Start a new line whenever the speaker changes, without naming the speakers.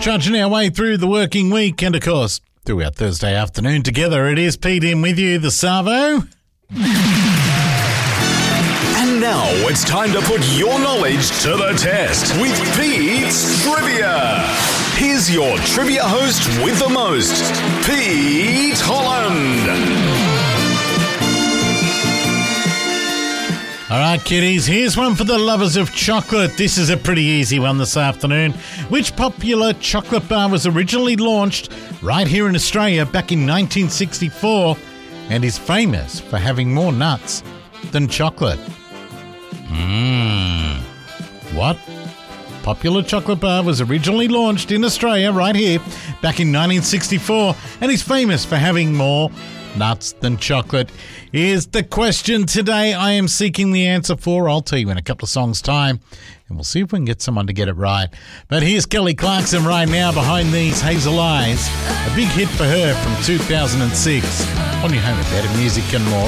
Trudging our way through the working week and, of course, through our Thursday afternoon together. It is Pete in with you, the Savo.
And now it's time to put your knowledge to the test with Pete's Trivia. Here's your trivia host with the most, Pete Holland.
All right, kiddies, here's one for the lovers of chocolate. This is a pretty easy one this afternoon. Which popular chocolate bar was originally launched right here in Australia back in 1964 and is famous for having more nuts than chocolate? What popular chocolate bar was originally launched in Australia right here back in 1964 and is famous for having more nuts than chocolate? Is the question today I am seeking the answer for. I'll tell you in a couple of songs' time, and we'll see if we can get someone to get it right. But here's Kelly Clarkson right now, Behind These Hazel Eyes, a big hit for her from 2006 on your home of better music and more.